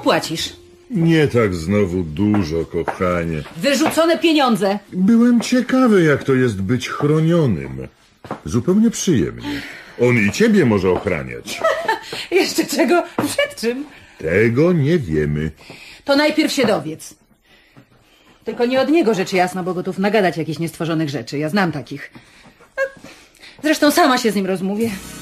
odpłacisz. Nie tak znowu dużo, kochanie. Wyrzucone pieniądze. Byłem ciekawy, jak to jest być chronionym. Zupełnie przyjemnie. On i ciebie może ochraniać. Jeszcze czego? Przed czym? Tego nie wiemy. To najpierw się dowiedz. Tylko nie od niego, rzecz jasna, bo gotów nagadać jakichś niestworzonych rzeczy. Ja znam takich. Zresztą sama się z nim rozmówię.